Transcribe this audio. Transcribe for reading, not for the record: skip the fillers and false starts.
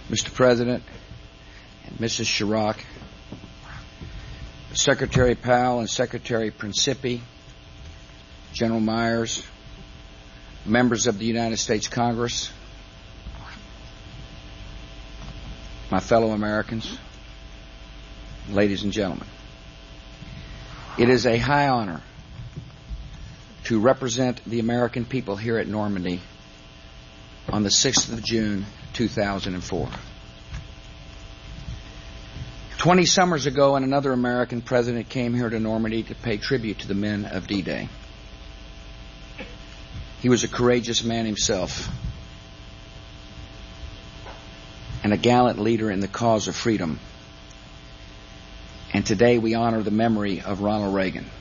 Mr. President, and Mrs. Chirac, Secretary Powell and Secretary Principi, General Myers, members of the United States Congress, my fellow Americans, ladies and gentlemen. It is a high honor to represent the American people here at Normandy on the 6th of June, 2004. 20 summers ago, another American president came here to Normandy to pay tribute to the men of D-Day. He was a courageous man himself and a gallant leader in the cause of freedom. And today we honor the memory of Ronald Reagan.